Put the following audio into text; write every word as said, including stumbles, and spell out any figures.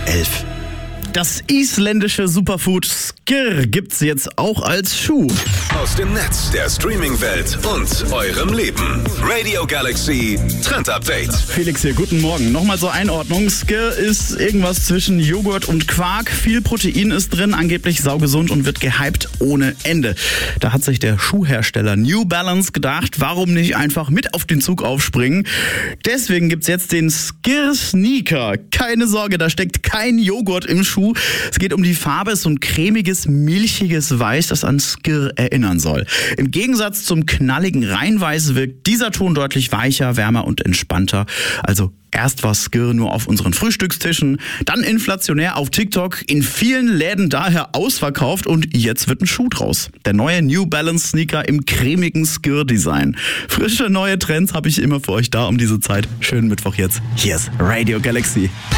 elf. Das isländische Superfood Skyr gibt's jetzt auch als Schuh. Aus dem Netz der Streaming-Welt und eurem Leben. Radio Galaxy Trend Update. Felix hier, guten Morgen. Nochmal zur Einordnung. Skyr ist irgendwas zwischen Joghurt und Quark. Viel Protein ist drin, angeblich saugesund und wird gehypt ohne Ende. Da hat sich der Schuhhersteller New Balance gedacht, warum nicht einfach mit auf den Zug aufspringen. Deswegen gibt's jetzt den Skyr Sneaker. Keine Sorge, da steckt kein Joghurt im Schuh. Es geht um die Farbe, es ist so ein cremiges, milchiges Weiß, das an Skyr erinnern soll. Im Gegensatz zum knalligen Reinweiß wirkt dieser Ton deutlich weicher, wärmer und entspannter. Also erst war Skyr nur auf unseren Frühstückstischen, dann inflationär auf TikTok, in vielen Läden daher ausverkauft und jetzt wird ein Schuh draus. Der neue New Balance Sneaker im cremigen Skyr-Design. Frische neue Trends habe ich immer für euch da um diese Zeit. Schönen Mittwoch jetzt. Hier ist Radio Galaxy.